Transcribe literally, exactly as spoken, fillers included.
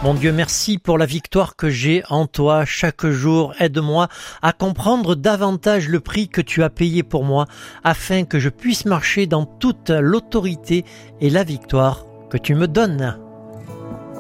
Mon Dieu, merci pour la victoire que j'ai en toi chaque jour. Aide-moi à comprendre davantage le prix que tu as payé pour moi, afin que je puisse marcher dans toute l'autorité et la victoire que tu me donnes.